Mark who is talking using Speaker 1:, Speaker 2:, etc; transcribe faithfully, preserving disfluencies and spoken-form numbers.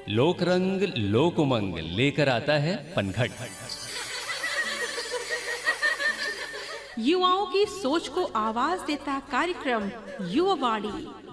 Speaker 1: लोकरंग लोक उमंग लेकर आता है पनघट।
Speaker 2: युवाओं की सोच को आवाज देता कार्यक्रम युवावाणी।